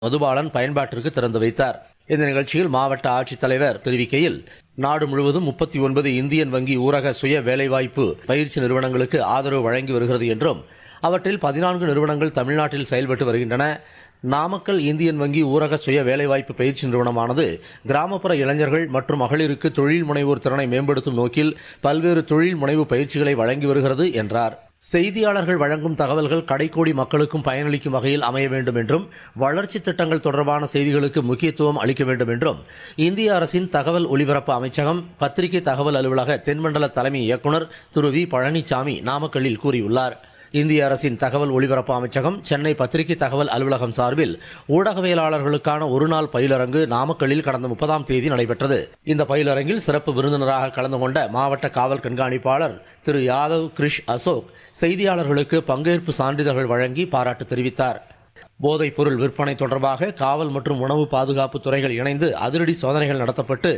மதுபாலன் பயன்பாட்டிற்கு திறந்து வைத்தார். இந்த நிகழ்ச்சியில் மாவட்ட ஆட்சித்தலைவர் தெரிவிக்கையில், நாடு முழுவதும் 39 இந்தியன் வங்கி ஊரக சுய வேலைவாய்ப்பு பயிற்சி நிறுவனங்களுக்கு ஆதரவு வழங்கி வருகிறது என்றும், அவற்றில் 14 நிறுவனங்கள் தமிழ்நாட்டில் செயல்பட்டு வருகின்றன. நாமக்கல் இந்தியன் வங்கி ஊரக சுய வேலைவாய்ப்பு பயிற்சி நிறுவனமானது கிராமப்புற இளைஞர்கள் மற்றும் மகளிருக்கு தொழில் முனைவோர் திறனை மேம்படுத்தும் நோக்கில் பல்வேறு தொழில் முனைவு பயிற்சிகளை வழங்கி வருகிறது என்றார். செய்தியாளர்கள் வழங்கும் தகவல்கள் கடைக்கோடி மக்களுக்கும் பயனளிக்கும் வகையில் அமைய வேண்டும் என்றும், வளர்ச்சி திட்டங்கள் தொடர்பான செய்திகளுக்கு முக்கியத்துவம் அளிக்க வேண்டும் என்றும் இந்திய அரசின் தகவல் ஒலிபரப்பு அமைச்சகம் பத்திரிகை தகவல் அலுவலக தென்மண்டல தலைமை இயக்குநர் திரு வி பழனிசாமி நாமக்கல்லில் கூறியுள்ளார். இந்திய அரசின் தகவல் ஒலிபரப்பு அமைச்சகம் சென்னை பத்திரிகை தகவல் அலுவலகம் சார்பில் ஊடகவியலாளர்களுக்கான ஒருநாள் பயிலரங்கு நாமக்கல்லில் கடந்த 30ஆம் தேதி நடைபெற்றது. இந்த பயிலரங்கில் சிறப்பு விருந்தினராக கலந்து கொண்ட மாவட்ட காவல் கண்காணிப்பாளர் திரு யாதவ் கிரிஷ் அசோக் செய்தியாளர்களுக்கு பங்கேற்பு சான்றிதழ்கள் வழங்கி பாராட்டு தெரிவித்தார். போதைப் பொருள் விற்பனை தொடர்பாக காவல் மற்றும் உணவு பாதுகாப்பு துறைகள் இணைந்து அதிரடி சோதனைகள் நடத்தப்பட்டு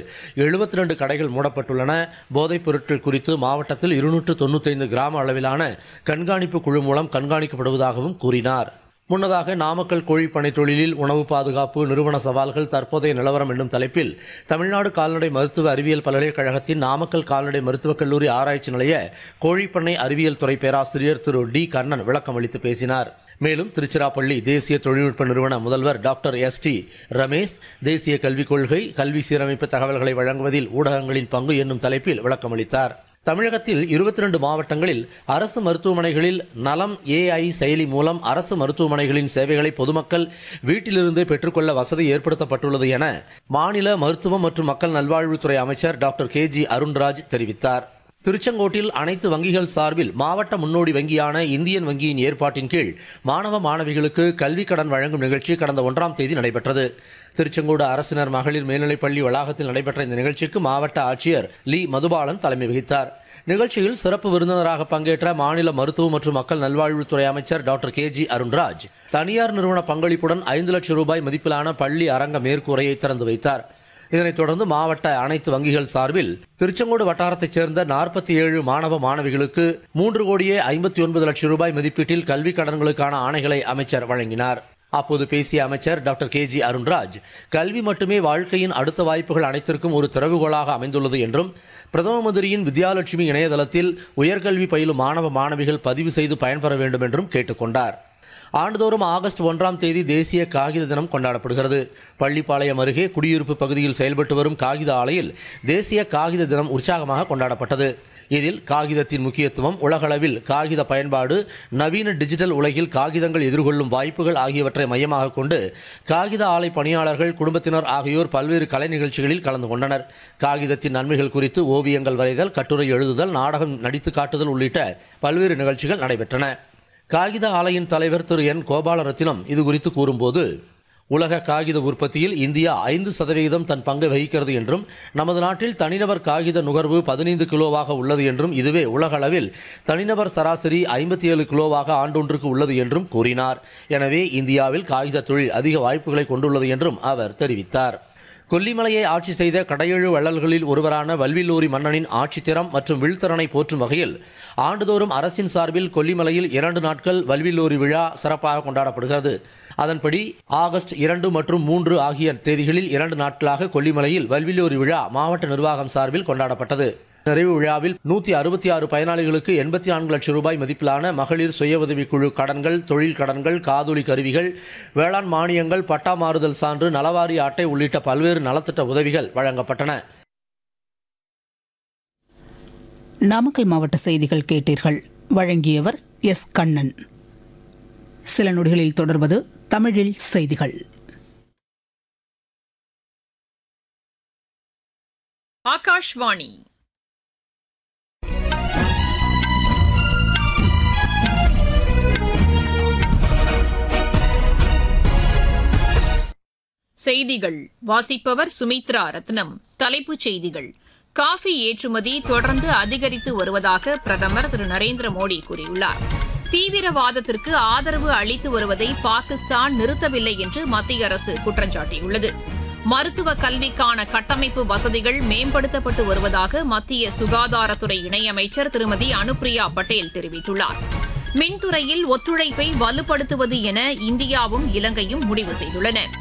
72 கடைகள் மூடப்பட்டுள்ளன. போதைப் பொருட்கள் குறித்து மாவட்டத்தில் 295 கிராம அளவிலான கண்காணிப்பு குழு மூலம் கண்காணிக்கப்படுவதாகவும் கூறினார். முன்னதாக நாமக்கல் கோழிப்பனை தொழிலில் உணவு பாதுகாப்பு நிறுவன சவால்கள் தற்போதைய நிலவரம் என்னும் தலைப்பில் தமிழ்நாடு கால்நடை மருத்துவ அறிவியல் பல்கலைக்கழகத்தின் நாமக்கல் கால்நடை மருத்துவக் கல்லூரி ஆராய்ச்சி நிலைய கோழிப்பண்ணை அறிவியல் துறை பேராசிரியர் திரு டி கண்ணன் விளக்கம் அளித்து பேசினார். மேலும் திருச்சிராப்பள்ளி தேசிய தொழில்நுட்ப நிறுவன முதல்வர் டாக்டர் ST ரமேஷ் தேசிய கல்விக் கொள்கை கல்வி சீரமைப்பு தகவல்களை வழங்குவதில் ஊடகங்களின் பங்கு என்னும் தலைப்பில் விளக்கமளித்தார். தமிழகத்தில் 22 மாவட்டங்களில் அரசு மருத்துவமனைகளில் நலம் AI செயலி மூலம் அரசு மருத்துவமனைகளின் சேவைகளை பொதுமக்கள் வீட்டிலிருந்தே பெற்றுக்கொள்ள வசதி ஏற்படுத்தப்பட்டுள்ளது என மாநில மருத்துவம் மற்றும் மக்கள் நல்வாழ்வுத்துறை அமைச்சர் டாக்டர் KG அருண்ராஜ் தெரிவித்தார். திருச்செங்கோட்டில் அனைத்து வங்கிகள் சார்பில் மாவட்ட முன்னோடி வங்கியான இந்தியன் வங்கியின் ஏற்பாட்டின் கீழ் மாணவ மாணவிகளுக்கு கல்விக் கடன் வழங்கும் நிகழ்ச்சி கடந்த 1ஆம் தேதி நடைபெற்றது. திருச்செங்கோடு அரசினர் மகளிர் மேல்நிலைப்பள்ளி வளாகத்தில் நடைபெற்ற இந்த நிகழ்ச்சிக்கு மாவட்ட ஆட்சியர் லி மதுபாலன் தலைமை வகித்தார். நிகழ்ச்சியில் சிறப்பு விருந்தினராக பங்கேற்ற மாநில மருத்துவ மற்றும் மக்கள் நல்வாழ்வுத்துறை அமைச்சர் டாக்டர் KG அருண்ராஜ் தனியார் நிறுவன பங்களிப்புடன் 5 லட்சம் ரூபாய் மதிப்பிலான பள்ளி அரங்க மேற்கூரையை திறந்து வைத்தார். இதனைத் தொடர்ந்து மாவட்ட அனைத்து வங்கிகள் சார்பில் திருச்செங்கோடு வட்டாரத்தைச் சேர்ந்த 47 மாணவ மாணவிகளுக்கு 3,59 லட்சம் ரூபாய் மதிப்பீட்டில் கல்விக் கடன்களுக்கான ஆணைகளை அமைச்சர் வழங்கினார். அப்போது பேசிய அமைச்சர் டாக்டர் KG அருண்ராஜ், கல்வி மட்டுமே வாழ்க்கையின் அடுத்த வாய்ப்புகள் அனைத்திற்கும் ஒரு திறவுகோலாக அமைந்துள்ளது என்றும், பிரதம மந்திரியின் வித்யாலட்சுமி இணையதளத்தில் உயர்கல்வி பயிலும் மாணவ மாணவிகள் பதிவு செய்து பயன்பெற வேண்டும் என்றும் கேட்டுக்கொண்டார். ஆண்டுதோறும் ஆகஸ்ட் 1ஆம் தேதி தேசிய காகித தினம் கொண்டாடப்படுகிறது. பள்ளிப்பாளையம் அருகே குடியிருப்பு பகுதியில் செயல்பட்டு வரும் காகித ஆலையில் தேசிய காகித தினம் உற்சாகமாக கொண்டாடப்பட்டது. இதில் காகிதத்தின் முக்கியத்துவம், உலகளவில் காகித பயன்பாடு, நவீன டிஜிட்டல் உலகில் காகிதங்கள் எதிர்கொள்ளும் வாய்ப்புகள் ஆகியவற்றை மையமாக கொண்டு காகித ஆலை பணியாளர்கள், குடும்பத்தினர் ஆகியோர் பல்வேறு கலை நிகழ்ச்சிகளில் கலந்து கொண்டனர். காகிதத்தின் நன்மைகள் குறித்து ஓவியங்கள் வரைதல், கட்டுரை எழுதுதல், நாடகம் நடித்து காட்டுதல் உள்ளிட்ட பல்வேறு நிகழ்ச்சிகள் நடைபெற்றன. காகித ஆலையின் தலைவர் திரு N கோபாலரத்தினம் இதுகுறித்து கூறும்போது, உலக காகித உற்பத்தியில் இந்தியா 5% தன் பங்கை வகிக்கிறது என்றும், நமது நாட்டில் தனிநபர் காகித நுகர்வு 15 கிலோவாக உள்ளது என்றும், இதுவே உலக அளவில் தனிநபர் சராசரி 57 கிலோவாக ஆண்டொன்றுக்கு உள்ளது என்றும் கூறினார். எனவே இந்தியாவில் காகித தொழில் அதிக வாய்ப்புகளை கொண்டுள்ளது என்றும் அவர் தெரிவித்தார். கொல்லிமலையை ஆட்சி செய்த கடையெழு வள்ளல்களில் ஒருவரான வல்வில்லூரி மன்னனின் ஆட்சித்திறம் மற்றும் வில்திறனை போற்றும் வகையில் ஆண்டுதோறும் அரசின் சார்பில் கொல்லிமலையில் 2 நாட்கள் வல்வில்லூரி விழா சிறப்பாக கொண்டாடப்படுகிறது. அதன்படி ஆகஸ்ட் 2 மற்றும் 3 ஆகிய தேதிகளில் 2 நாட்களாக கொல்லிமலையில் வல்வில்லூரி விழா மாவட்ட நிர்வாகம் சார்பில் கொண்டாடப்பட்டது. நிறைவு விழாவில் 166 பயனாளிகளுக்கு 84 லட்சம் ரூபாய் மதிப்பிலான மகளிர் சுய உதவிக்குழு கடன்கள், தொழில் கடன்கள், காதொலி கருவிகள், வேளாண் மானியங்கள், பட்டா மாறுதல் சான்று, நலவாரிய அட்டை உள்ளிட்ட பல்வேறு நலத்திட்ட உதவிகள் வழங்கப்பட்டன. நாமக்கல் மாவட்ட செய்திகள் கேட்டீர்கள். வழங்கியவர் S கண்ணன். சில நொடிகளில் தொடர்வது தமிழில் செய்திகள். ஆகாஷ்வாணி செய்திகள் வாசிப்பவர் சுமித்ரா ரத்னம். தலைப்புச் செய்திகள்: காஃபி ஏற்றுமதி தொடர்ந்து அதிகரித்து வருவதாக பிரதமர் திரு நரேந்திர மோடி கூறியுள்ளார். தீவிரவாதத்திற்கு ஆதரவு அளித்து வருவதை பாகிஸ்தான் நிறுத்தவில்லை என்று மத்திய அரசு குற்றம் சாட்டியுள்ளது. மருத்துவ கல்விக்கான கட்டமைப்பு வசதிகள் மேம்படுத்தப்பட்டு வருவதாக மத்திய சுகாதாரத்துறை இணையமைச்சர் திருமதி அனுப்பிரியா பட்டேல் தெரிவித்துள்ளார். மின்துறையில் ஒத்துழைப்பை வலுப்படுத்துவது என இந்தியாவும் இலங்கையும் முடிவு செய்துள்ளன.